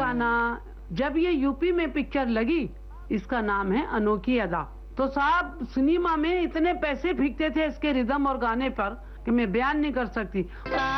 गाना जब ये यूपी में पिक्चर लगी, इसका नाम है अनोखी अदा। तो साहब सिनेमा में इतने पैसे फेंकते थे इसके रिदम और गाने पर कि मैं बयान नहीं कर सकती।